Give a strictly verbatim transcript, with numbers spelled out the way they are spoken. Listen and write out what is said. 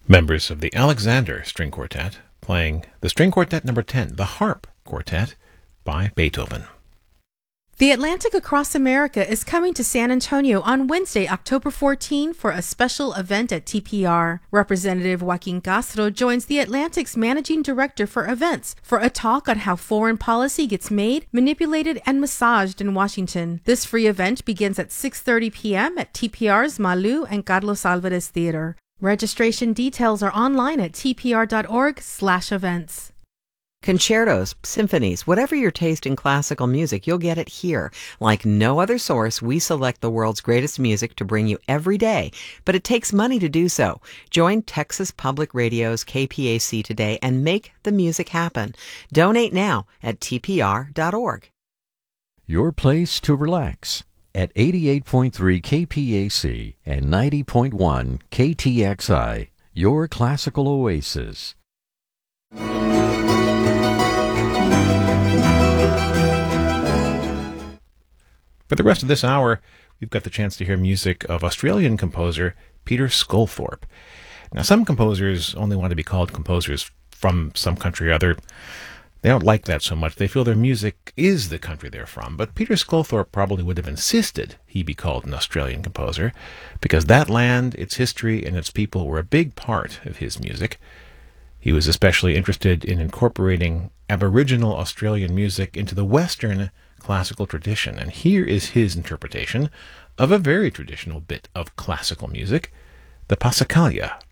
Members of the Alexander String Quartet playing the String Quartet number ten, the Harp Quartet by Beethoven. The Atlantic Across America is coming to San Antonio on Wednesday, October fourteenth for a special event at T P R. Representative Joaquin Castro joins the Atlantic's Managing Director for Events for a talk on how foreign policy gets made, manipulated, and massaged in Washington. This free event begins at six thirty p.m. at T P R's Malou and Carlos Alvarez Theater. Registration details are online at tpr.org slash events. Concertos, symphonies, whatever your taste in classical music, you'll get it here. Like no other source, we select the world's greatest music to bring you every day, but it takes money to do so. Join Texas Public Radio's K P A C today and make the music happen. Donate now at t p r dot org. Your place to relax at eighty-eight point three K P A C and ninety point one K T X I, your classical oasis. For the rest of this hour, we've got the chance to hear music of Australian composer Peter Sculthorpe. Now, some composers only want to be called composers from some country or other. They don't like that so much. They feel their music is the country they're from. But Peter Sculthorpe probably would have insisted he be called an Australian composer, because that land, its history, and its people were a big part of his music. He was especially interested in incorporating Aboriginal Australian music into the Western classical tradition, and here is his interpretation of a very traditional bit of classical music, the Passacaglia.